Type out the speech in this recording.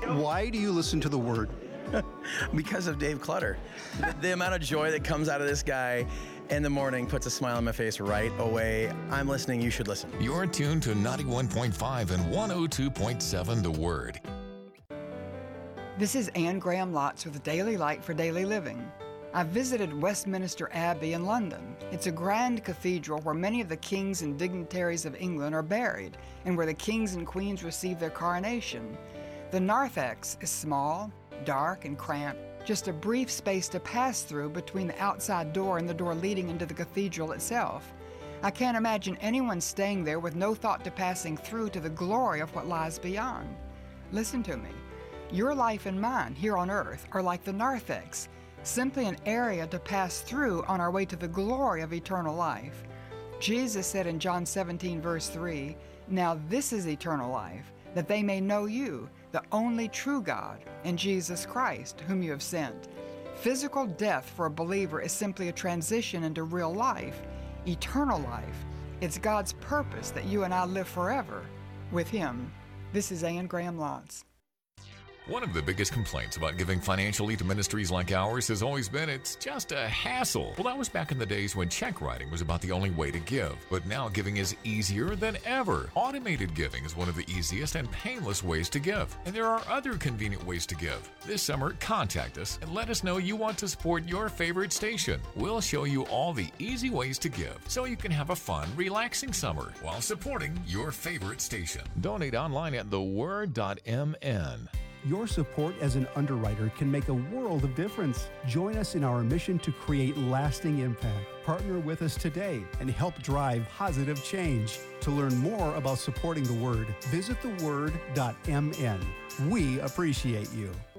Why do you listen to the Word? Because of Dave Clutter. The amount of joy that comes out of this guy in the morning puts a smile on my face right away. I'm listening. You should listen. You're tuned to 91.5 and 102.7 The Word. This is Anne Graham Lotz with Daily Light for Daily Living. I've visited Westminster Abbey in London. It's a grand cathedral where many of the kings and dignitaries of England are buried and where the kings and queens receive their coronation. The narthex is small, dark, and cramped, just a brief space to pass through between the outside door and the door leading into the cathedral itself. I can't imagine anyone staying there with no thought to passing through to the glory of what lies beyond. Listen to me. Your life and mine here on earth are like the narthex, simply an area to pass through on our way to the glory of eternal life. Jesus said in John 17, verse 3, "Now this is eternal life, that they may know you, the only true God, and Jesus Christ, whom you have sent." Physical death for a believer is simply a transition into real life, eternal life. It's God's purpose that you and I live forever with Him. This is Anne Graham Lotz. One of the biggest complaints about giving financially to ministries like ours has always been it's just a hassle. Well, that was back in the days when check writing was about the only way to give. But now giving is easier than ever. Automated giving is one of the easiest and painless ways to give. And there are other convenient ways to give. This summer, contact us and let us know you want to support your favorite station. We'll show you all the easy ways to give so you can have a fun, relaxing summer while supporting your favorite station. Donate online at theword.mn. Your support as an underwriter can make a world of difference. Join us in our mission to create lasting impact. Partner with us today and help drive positive change. To learn more about supporting the Word, visit theword.mn. We appreciate you.